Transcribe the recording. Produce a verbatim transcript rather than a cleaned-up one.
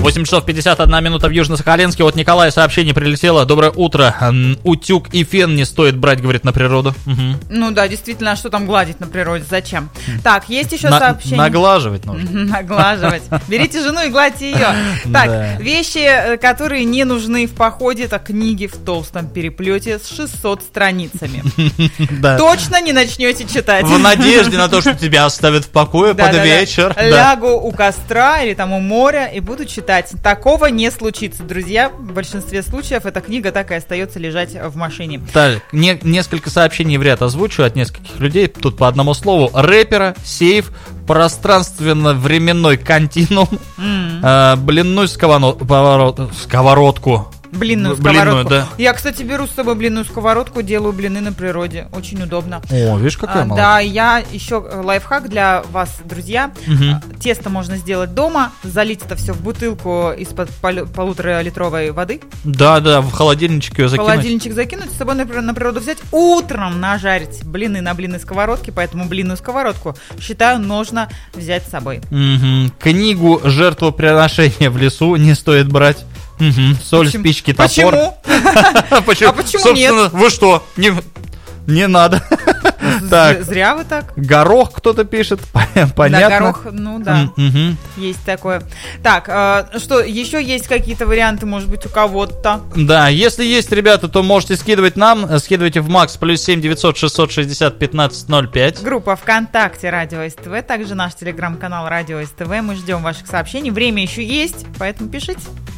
восемь часов пятьдесят одна минута в Южно-Сахалинске. От Николая сообщение прилетело. Доброе утро. Утюг и фен не стоит брать, говорит, на природу. Угу. Ну да, действительно, а что там гладить на природе? Зачем? Так, есть еще на- сообщение. Наглаживать нужно. Наглаживать. Берите жену и гладьте ее. Так, вещи, которые не нужны в походе, это книги в толстом переплете с шестьсот страницами. Точно не начнете читать. В надежде на то, что тебя оставят в покое под вечер. Лягу у костра или там у моря и буду читать. Такого не случится, друзья. В большинстве случаев эта книга так и остается лежать в машине. Так, не, несколько сообщений в ряд озвучу от нескольких людей. Тут по одному слову. Рэпера, сейф, пространственно-временной континуум, mm. э, блинную сковород, сковородку. Блинную сковородку. Да. Я, кстати, беру с собой блинную сковородку, делаю блины на природе. Очень удобно. О, видишь, какая а, молодец. Да, я еще лайфхак для вас, друзья. Угу. Тесто можно сделать дома, залить это все в бутылку из-под пол- полуторалитровой воды. Да, да, в холодильничек ее закинуть. В холодильничек закинуть, с собой на, на природу взять, утром нажарить блины на блинной сковородке, поэтому блинную сковородку, считаю, нужно взять с собой. Угу. Книгу «Жертвоприношение в лесу» не стоит брать. Угу. Соль, почему? спички, топор. Почему? почему? А почему Собственно, нет? Вы что? Не, не надо. Так. Зря вы так. Горох кто-то пишет, понятно. Да, горох, ну да, угу. Есть такое. Так, э, что, еще есть какие-то варианты, может быть, у кого-то? Да, если есть, ребята, то можете скидывать нам. Скидывайте в Макс плюс семь девятьсот шестьсот шестьдесят пятнадцать ноль пять. Группа ВКонтакте Радио СТВ, также наш телеграм-канал Радио СТВ. Мы ждем ваших сообщений. Время еще есть, поэтому пишите.